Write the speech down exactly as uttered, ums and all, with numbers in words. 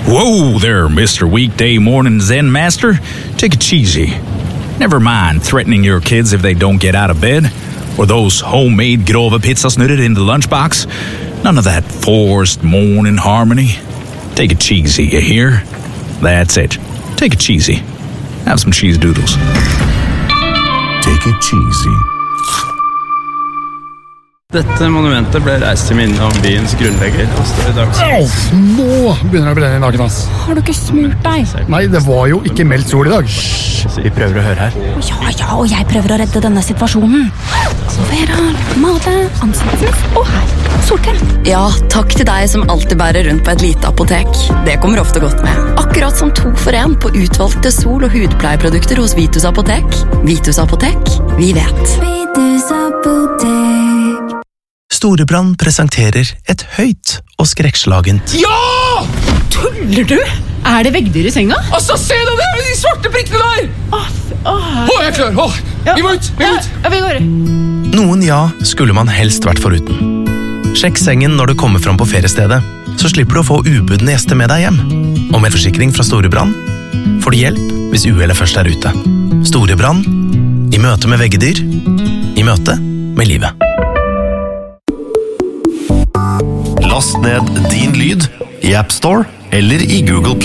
Whoa there, Mister Weekday Morning Zen Master. Take it easy. Never mind threatening your kids if they don't get out of bed, or those homemade grove pizzasnurrer in the lunchbox. None of that forced morning harmony. Take it cheesy, you hear? That's it. Take it cheesy. Have some cheese doodles. Take it cheesy. Dette monumentet ble reist til minne om byens grunnlegger og står i dag. Au, nå begynner det å brenne i naken, ass. Har du ikke smurt deg? Nei, det var jo ikke meldt sol i dag. Vi prøver å høre her. Ja, ja, og jeg prøver å redde denne situasjonen. Vera, male, ansiktsmist, og her, solkrem. Ja, takk til deg som alltid bærer rundt på et lite apotek. Det kommer ofte godt med. Akkurat som to for en på utvalgte sol- og hudpleieprodukter hos Vitus Apotek. Vitus Apotek, vi vet. Vitus Apotek. Storebrand presenterer et høyt og skrekkslagent. Ja! Tuller du? Er det veggdyr i senga? Altså, se deg der, de svarte prikkene der! Åh, åh. Åh, jeg er klar, åh, vi må ut, vi må ut! Ja, vi går. Noen ja skulle man helst vært foruten. Sjekk sengen når du kommer fram på feriestedet, så slipper du å få ubudne gjester med deg hjem. Og med forsikring fra Storebrand får du hjelp hvis uhellet først er ute. Storebrand, i møte med veggedyr, i møte med livet. Last ned Din Lyd i App Store eller i Google Play.